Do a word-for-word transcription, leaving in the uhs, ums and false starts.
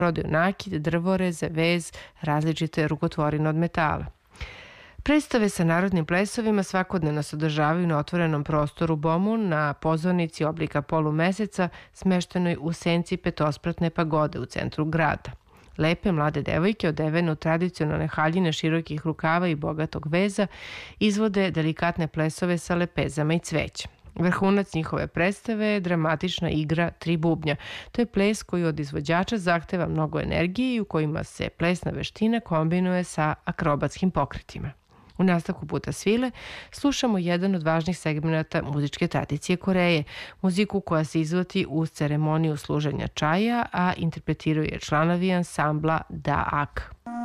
prodaju nakit, drvoreze, vez, različite rukotvorine od metala. Predstave sa narodnim plesovima svakodnevno se održavaju na otvorenom prostoru Bomun na pozornici oblika polumeseca smeštenoj u senci petospratne pagode u centru grada. Lepe mlade devojke odevene u tradicionalne haljine širokih rukava i bogatog veza izvode delikatne plesove sa lepezama i cvećem. Vrhunac njihove predstave je dramatična igra tri bubnja. To je ples koji od izvođača zahteva mnogo energije i u kojima se plesna veština kombinuje sa akrobatskim pokretima. U nastavku Puta svile slušamo jedan od važnih segmenata muzičke tradicije Koreje, muziku koja se izvodi uz ceremoniju služenja čaja, a interpretiraju je članovi ansambla Da Ak.